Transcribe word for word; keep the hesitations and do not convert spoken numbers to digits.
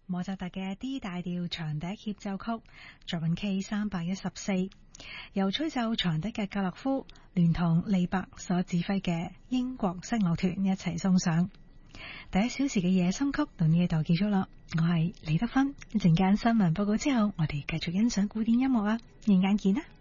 莫扎特嘅 D 大調長笛協奏曲作品 K 三百一十四，由吹奏長笛嘅格勒夫聯同利伯所指揮嘅英國室樂團一齊送上。第一小時嘅夜深曲到呢度結束啦，我係李德芬，一陣間新聞報告之後，我哋繼續欣賞古典音樂啊，陣間見啦。